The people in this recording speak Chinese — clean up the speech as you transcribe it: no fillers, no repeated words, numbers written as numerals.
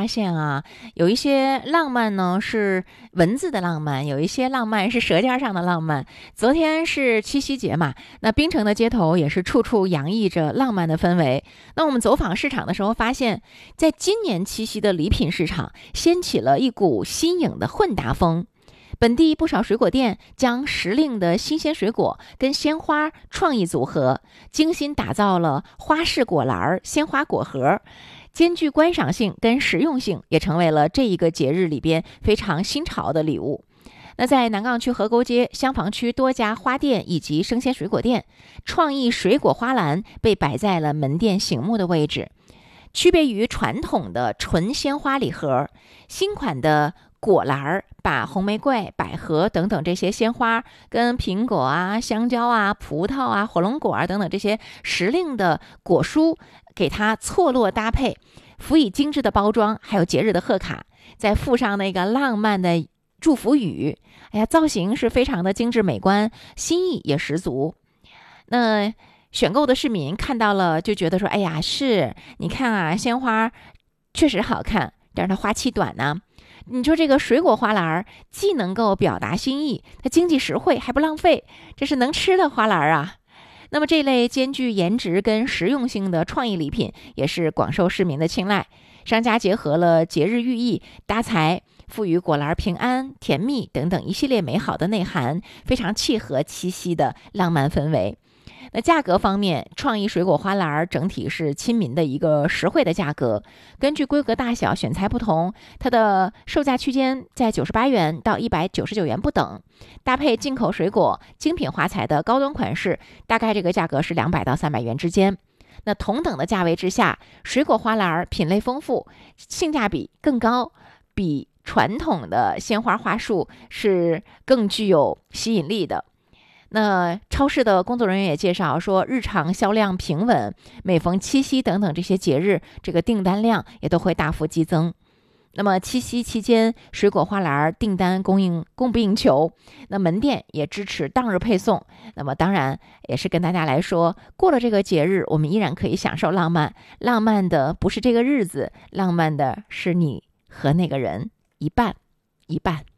现啊，有一些浪漫呢是文字的浪漫，有一些浪漫是舌尖上的浪漫。昨天是七夕节嘛，那槟城的街头也是处处洋溢着浪漫的氛围。那我们走访市场的时候发现，在今年七夕的礼品市场掀起了一股新颖的混搭风。本地不少水果店将时令的新鲜水果跟鲜花创意组合，精心打造了花式果篮、鲜花果盒，兼具观赏性跟实用性，也成为了这一个节日里边非常新潮的礼物。那在南岗区河沟街、香坊区多家花店以及生鲜水果店，创意水果花篮被摆在了门店醒目的位置。区别于传统的纯鲜花礼盒，新款的果篮把红玫瑰、百合等等这些鲜花跟苹果啊、香蕉啊、葡萄啊、火龙果啊等等这些时令的果蔬给它错落搭配，辅以精致的包装，还有节日的贺卡，再附上那个浪漫的祝福语，哎呀，造型是非常的精致美观，新意也十足。那选购的市民看到了就觉得说，哎呀，是你看啊，鲜花确实好看，但是它花期短呢。你说这个水果花篮既能够表达心意，它经济实惠还不浪费，这是能吃的花篮啊。那么这类兼具颜值跟实用性的创意礼品也是广受市民的青睐。商家结合了节日寓意搭材，赋予果篮平安、甜蜜等等一系列美好的内涵，非常契合七夕的浪漫氛围。那价格方面，创意水果花篮整体是亲民的一个实惠的价格，根据规格大小选材不同，它的售价区间在98元到199元不等。搭配进口水果、精品花材的高端款式，大概这个价格是200到300元之间。那同等的价位之下，水果花篮品类丰富，性价比更高，比传统的鲜花花束是更具有吸引力的。那超市的工作人员也介绍说，日常销量平稳，每逢七夕等等这些节日，这个订单量也都会大幅激增。那么七夕期间，水果花篮订单供不应求，那门店也支持当日配送。那么当然也是跟大家来说，过了这个节日，我们依然可以享受浪漫。浪漫的不是这个日子，浪漫的是你和那个人一半一半。